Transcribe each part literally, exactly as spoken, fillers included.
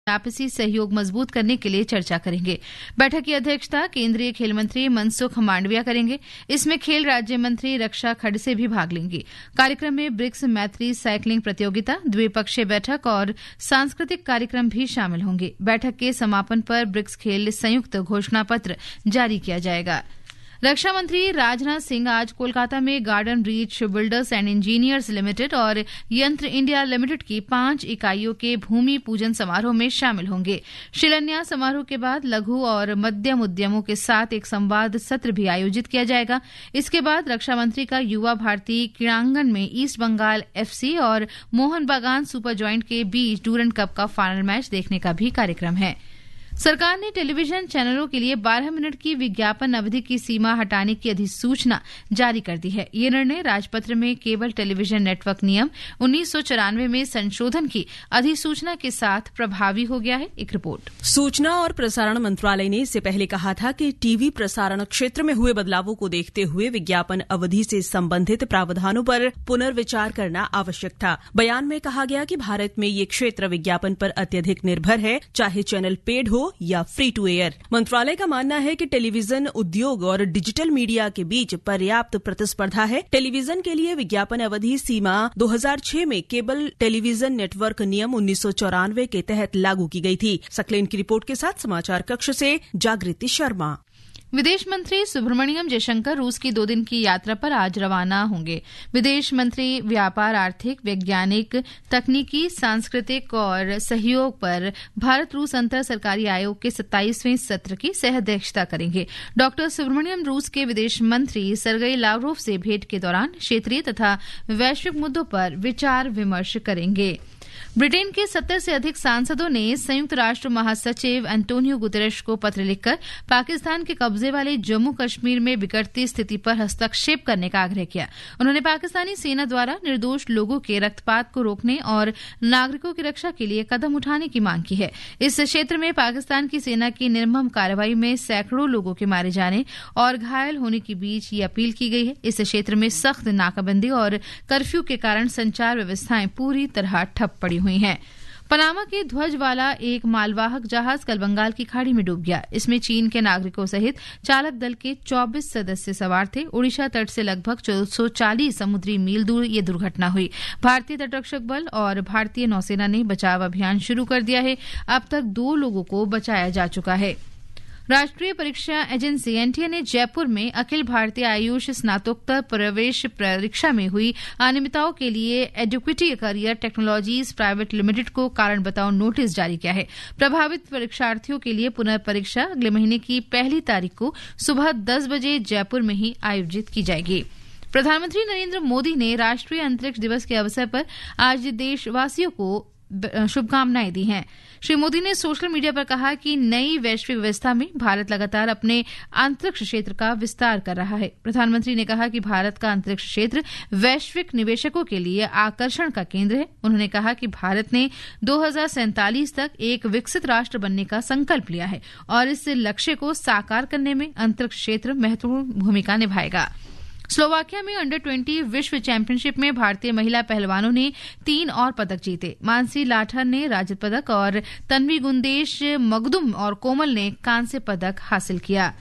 आपसी सहयोग मजबूत करने के लिए चर्चा करेंगे। बैठक की अध्यक्षता केंद्रीय खेल मंत्री मनसुख मांडविया करेंगे। इसमें खेल राज्य मंत्री रक्षा खड़से भी भाग लेंगे। कार्यक्रम में ब्रिक्स मैत्री साइकिलिंग प्रतियोगिता, द्विपक्षीय बैठक और सांस्कृतिक कार्यक्रम भी शामिल होंगे। बैठक के समापन पर ब्रिक्स खेल संयुक्त घोषणा पत्र जारी किया जाएगा। रक्षा मंत्री राजनाथ सिंह आज कोलकाता में garden reach builders and engineers limited और यंत्र इंडिया लिमिटेड की पांच इकाइयों के भूमि पूजन समारोह में शामिल होंगे। शिलान्यास समारोह के बाद लघु और मध्यम उद्यमों के साथ एक संवाद सत्र भी आयोजित किया जाएगा। इसके बाद रक्षा मंत्री का युवा भारती क्रीड़ांगन में ईस्ट बंगाल एफसी और मोहन बागान सुपर जॉइंट के बीच डूरंड कप का फाइनल मैच देखने का भी कार्यक्रम है। सरकार ने टेलीविजन चैनलों के लिए बारह मिनट की विज्ञापन अवधि की सीमा हटाने की अधिसूचना जारी कर दी है। ये निर्णय राजपत्र में केबल टेलीविजन नेटवर्क नियम उन्नीस सौ चौरानवे में संशोधन की अधिसूचना के साथ प्रभावी हो गया है। एक रिपोर्ट। सूचना और प्रसारण मंत्रालय ने इससे पहले कहा था कि टीवी प्रसारण क्षेत्र में हुए बदलावों को देखते हुए विज्ञापन अवधि से संबंधित प्रावधानों पर पुनर्विचार करना आवश्यक था। बयान में कहा गया कि भारत में ये क्षेत्र विज्ञापन पर अत्यधिक निर्भर है, चाहे चैनल पेड हो या फ्री टू एयर। मंत्रालय का मानना है कि टेलीविजन उद्योग और डिजिटल मीडिया के बीच पर्याप्त प्रतिस्पर्धा है। टेलीविजन के लिए विज्ञापन अवधि सीमा दो हज़ार छह में केबल टेलीविजन नेटवर्क नियम उन्नीस सौ चौरानवे के तहत लागू की गई थी। सकलेन की रिपोर्ट के साथ समाचार कक्ष से जागृति शर्मा। विदेश मंत्री सुब्रमण्यम जयशंकर रूस की दो दिन की यात्रा पर आज रवाना होंगे। विदेश मंत्री व्यापार, आर्थिक, वैज्ञानिक, तकनीकी, सांस्कृतिक और सहयोग पर भारत रूस अंतर सरकारी आयोग के सत्ताईसवें सत्र की सह अध्यक्षता करेंगे। डॉक्टर सुब्रमण्यम रूस के विदेश मंत्री सर्गेई लावरोव से भेंट के दौरान क्षेत्रीय तथा वैश्विक मुद्दों पर विचार विमर्श करेंगे। ब्रिटेन के सत्तर से अधिक सांसदों ने संयुक्त राष्ट्र महासचिव एंटोनियो गुतेरेश को पत्र लिखकर पाकिस्तान के कब्जे वाले जम्मू कश्मीर में बिगड़ती स्थिति पर हस्तक्षेप करने का आग्रह किया। उन्होंने पाकिस्तानी सेना द्वारा निर्दोष लोगों के रक्तपात को रोकने और नागरिकों की रक्षा के लिए कदम उठाने की मांग की है। इस क्षेत्र में पाकिस्तान की सेना की निर्मम कार्रवाई में सैकड़ों लोगों के मारे जाने और घायल होने के बीच ये अपील की गई है। इस क्षेत्र में सख्त नाकाबंदी और कर्फ्यू के कारण संचार व्यवस्थाएं पूरी तरह ठप पड़ी हुई हैं। पनामा के ध्वज वाला एक मालवाहक जहाज कल बंगाल की खाड़ी में डूब गया। इसमें चीन के नागरिकों सहित चालक दल के चौबीस सदस्य सवार थे। ओडिशा तट से लगभग चौदह सौ चालीस समुद्री मील दूर ये दुर्घटना हुई। भारतीय तटरक्षक बल और भारतीय नौसेना ने बचाव अभियान शुरू कर दिया है। अब तक दो लोगों को बचाया जा चुका है। राष्ट्रीय परीक्षा एजेंसी एनटीए ने जयपुर में अखिल भारतीय आयुष स्नातकोत्तर प्रवेश परीक्षा में हुई अनियमितताओं के लिए एडुक्विटी करियर टेक्नोलॉजीज प्राइवेट लिमिटेड को कारण बताओ नोटिस जारी किया है। प्रभावित परीक्षार्थियों के लिए पुनर्परीक्षा अगले महीने की पहली तारीख को सुबह दस बजे जयपुर में ही आयोजित की जाएगी। प्रधानमंत्री नरेंद्र मोदी ने राष्ट्रीय अंतरिक्ष दिवस के अवसर पर आज देशवासियों को शुभकामनाएं दी हैं। श्री मोदी ने सोशल मीडिया पर कहा कि नई वैश्विक व्यवस्था में भारत लगातार अपने अंतरिक्ष क्षेत्र का विस्तार कर रहा है। प्रधानमंत्री ने कहा कि भारत का अंतरिक्ष क्षेत्र वैश्विक निवेशकों के लिए आकर्षण का केंद्र है। उन्होंने कहा कि भारत ने दो हज़ार सैंतालीस तक एक विकसित राष्ट्र बनने का संकल्प लिया है और इस लक्ष्य को साकार करने में अंतरिक्ष क्षेत्र महत्वपूर्ण भूमिका निभाएगा। स्लोवाकिया में अंडर ट्वेंटी विश्व चैंपियनशिप में भारतीय महिला पहलवानों ने तीन और पदक जीते। मानसी लाठर ने रजत पदक और तन्वी गुंदेश, मगदुम और कोमल ने कांस्य पदक हासिल किया।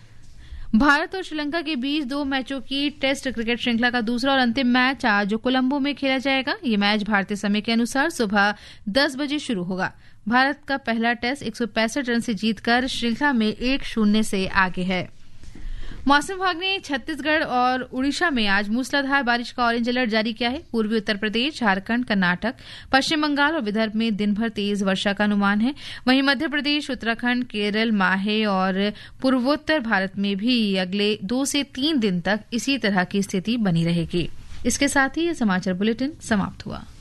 भारत और श्रीलंका के बीच दो मैचों की टेस्ट क्रिकेट श्रृंखला का दूसरा और अंतिम मैच आज कोलंबो में खेला जाएगा। ये मैच भारतीय समय के अनुसार सुबह दस बजे शुरू होगा। भारत का पहला टेस्ट एक सौ पैंसठ रन से जीतकर श्रृंखला में एक शून्य से आगे है। मौसम विभाग ने छत्तीसगढ़ और उड़ीसा में आज मूसलाधार बारिश का ऑरेंज अलर्ट जारी किया है। पूर्वी उत्तर प्रदेश, झारखंड, कर्नाटक, पश्चिम बंगाल और विदर्भ में दिन भर तेज वर्षा का अनुमान है। वहीं मध्य प्रदेश, उत्तराखंड, केरल, माहे और पूर्वोत्तर भारत में भी अगले दो से तीन दिन तक इसी तरह की स्थिति बनी रहेगी। इसके साथ ही ये समाचार बुलेटिन समाप्त हुआ।